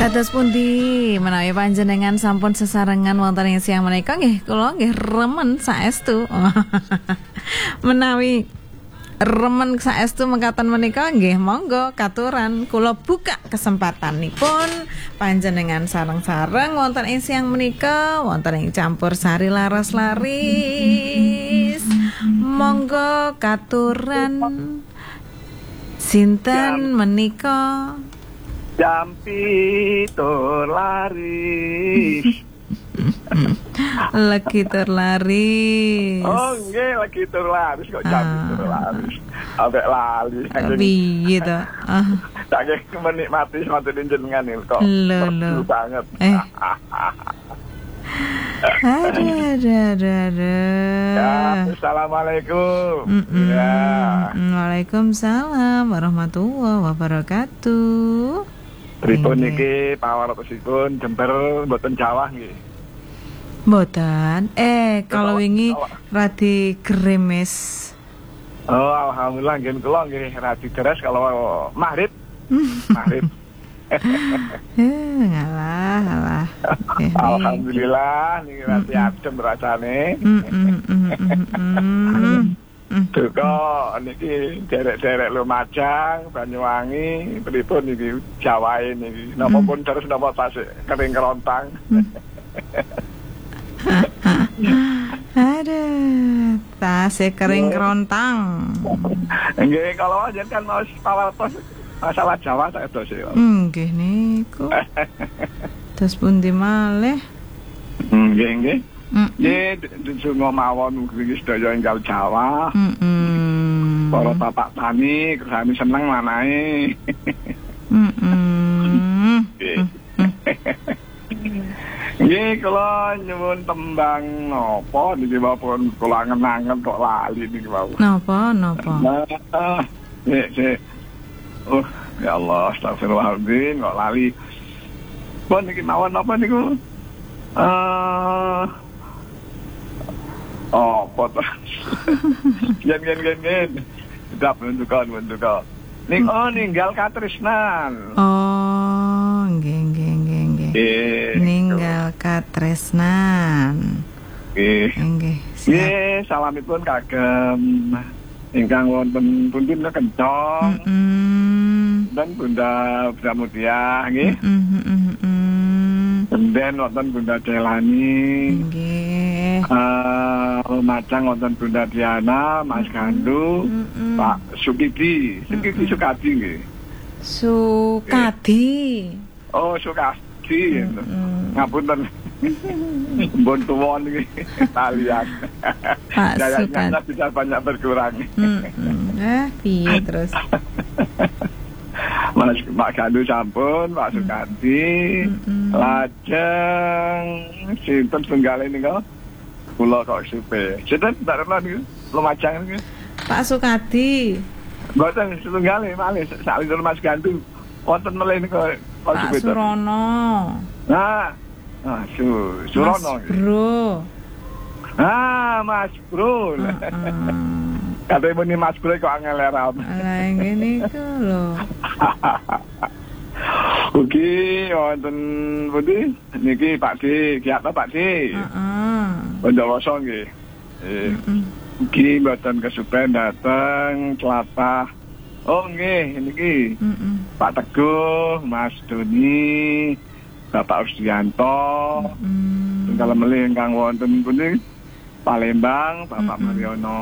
Kados pundi menawi panjenengan sampun sesarengan wonten ing siang menika nggih kula nggih remen saestu. Menawi remen saestu mengkatan menika nggih monggo katuran kula buka kesempatanipun panjenengan sareng-sareng wonten ing siang menika wonten ing campur sari laras-laris. Monggo katuran sinten menika jam 7 laris. Lagi terlaris. Oh nggih, lagi terlaris kok jam 7 laris. Ambek lali. Piye to? Saking menikmati wonten jenengan kok. Lho. Banget. Ada. Ya, assalamualaikum. Ya. Waalaikumsalam warahmatullahi wabarakatuh. Pripun niki pawartosipun Jember mboten Jawa nggih. Mboten. Kalau wingi radi gerimis. Oh, alhamdulillah nggih kula nggih radi deres kalau maghrib. Maghrib. Ngalah. Alhamdulillah niki radi adem rasane. Duka niki derek-derek Lumajang, Banyuwangi, pripun niki Jawae niki. Napa pun terus napa tasik kering kerontang. Ada tasik kering kerontang. Nggih, kalau aja kan mau pawartos masalah Jawa tak edos ya. Nggih niku. Terus pundi malih? Nggih. Nggih, dungo mawon mugi sedaya enggal Jawa. Para bapak tani kersane seneng manahe. Nggih, kula nyuwun tembang napa niki wapun kula ngenangen kok lali niki wau. Napa? Nggih. Ya Allah, astagfirullahaladzim kok lali. Pun niki mawon napa niku? Apa to? Gen. Sedap menunjukkan. Ninggal katresnan. Oh, nggih. Ninggal katresnan. Nggih. Nggih, salamipun kagem ingkang wonten pundi kencong. Dan Bunda Pramudia nggih. Kemudian wonten Bunda Celani. Nggih. Lumajang wonten Bunda Diana, Mas Gandu, Pak Sukidi nggih. Sukadi. Oh, Sukadi. Ngapunten. Mbon tuwon iki talian. Pak Sukadi bisa banyak berkurang. Piye terus? Mas Gandu sampun, Pak Sukadi. Lajeng sinten tunggale niku? Kula kok supe. Sinten tak kenal niku? Lumajang niku. Pak Sukadi. Mboten tunggale malih salin Mas Gandu. Wonten melih niku Pak Surono. Surono. Bro. Mas Bro. Katanya muni Mas Bro kok angel lerap. Lah ngene iku lho. Ugi wonten pundi niki Pak D, ki apa Pak D? Bondowoso nggih. Ugi mboten kesupen dateng tlatah. Oh nggih niki. Pak Teguh, Mas Doni, Bapak Usdianto. Tunggal melih ingkang wonten pundi Palembang, Bapak Mariono.